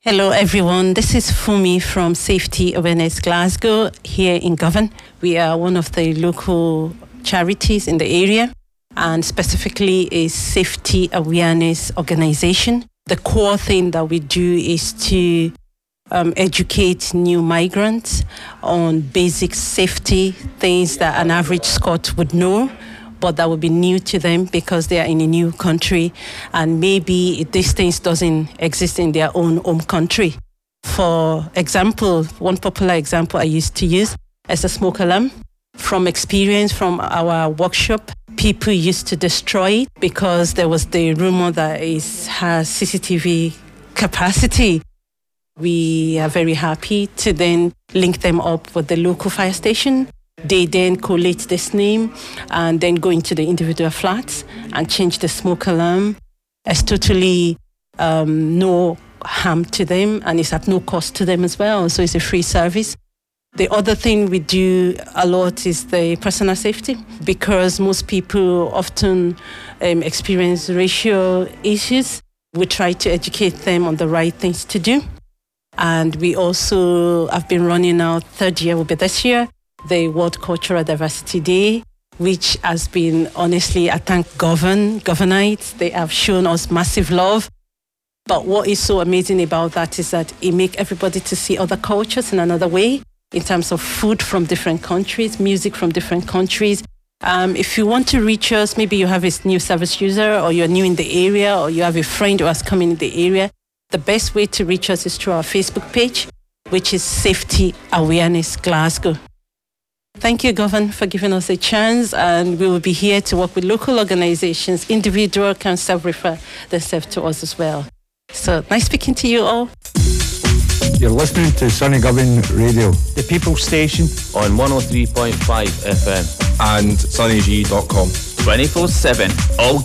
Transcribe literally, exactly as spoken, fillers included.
Hello everyone, this is Fumi from Safety Awareness Glasgow here in Govan. We are one of the local charities in the area and specifically a safety awareness organization. The core thing that we do is to um, educate new migrants on basic safety things that an average Scot would know, but that would be new to them because they are in a new country and maybe these things doesn't exist in their own home country. For example, one popular example I used to use is a smoke alarm. From experience from our workshop, people used to destroy it because there was the rumor that it has C C T V capacity. We are very happy to then link them up with the local fire station. They then collate this name and then go into the individual flats and change the smoke alarm. It's totally um, no harm to them and it's at no cost to them as well. So it's a free service. The other thing we do a lot is the personal safety because most people often um, experience racial issues. We try to educate them on the right things to do. And we also have been running our third year, will be this year, the World Cultural Diversity Day, which has been, honestly, I thank Govan, Govanites. They have shown us massive love. But what is so amazing about that is that it makes everybody to see other cultures in another way, in terms of food from different countries, music from different countries. Um, if you want to reach us, maybe you have a new service user or you're new in the area or you have a friend who has come in the area, the best way to reach us is through our Facebook page, which is Safety Awareness Glasgow. Thank you, Govan, for giving us a chance, and we will be here to work with local organizations. Individuals can self-refer themselves to us as well. So, nice speaking to you all. You're listening to Sunny Govan Radio, the People's Station on one oh three point five F M and sunny g dot com. twenty-four seven, all